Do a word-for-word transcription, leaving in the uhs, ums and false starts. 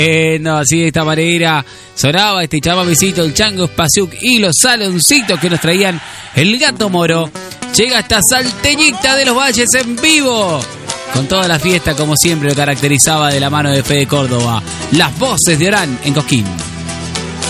Eh, no, así de esta manera sonaba este chamamecito, el Chango Spasiuk y los saloncitos que nos traían el Gato Moro. Llega esta salteñita de los Valles en vivo, con toda la fiesta como siempre lo caracterizaba de la mano de Fede Córdoba. Las voces de Orán en Cosquín.